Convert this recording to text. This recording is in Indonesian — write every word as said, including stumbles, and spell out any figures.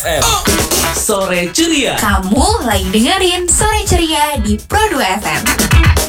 FM Sore Ceria. Kamu lagi dengerin Sore Ceria di Pro dua F M.